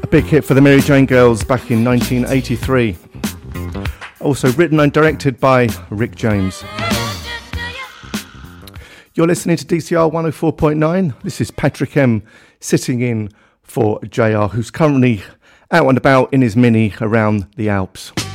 big hit for the Mary Jane Girls back in 1983. Also written and directed by Rick James. You're listening to DCR 104.9. This is Patrick M sitting in for JR, who's currently out and about in his Mini around the Alps.